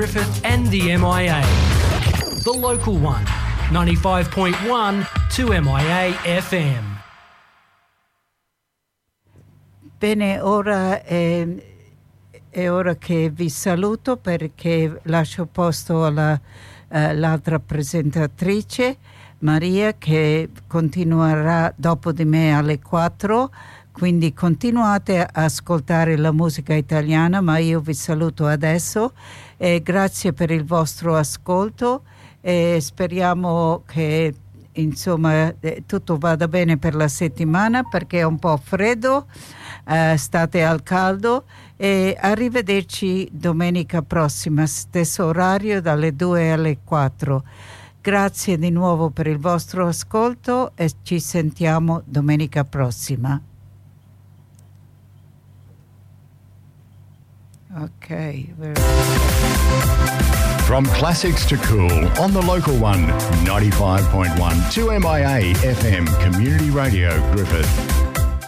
Griffith and the MIA. The local one, 95.1 2MIA FM. Bene, ora è ora che vi saluto perché lascio posto alla l'altra presentatrice, Maria, che continuerà dopo di me alle 4. Quindi continuate a ascoltare la musica italiana, ma io vi saluto adesso e grazie per il vostro ascolto e speriamo che insomma tutto vada bene per la settimana perché è un po' freddo, state al caldo e arrivederci domenica prossima, stesso orario dalle 2 alle 4. Grazie di nuovo per il vostro ascolto e ci sentiamo domenica prossima. Okay. From classics to cool on the local one, 95.1 2MIA FM Community Radio Griffith.